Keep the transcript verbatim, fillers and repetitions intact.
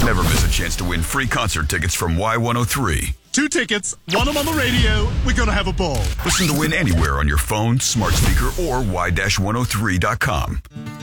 Never miss a chance to win free concert tickets from Y one oh three. Two tickets, one of them on the radio. We're going to have a ball. Listen to Win anywhere on your phone, smart speaker, or y one oh three dot com.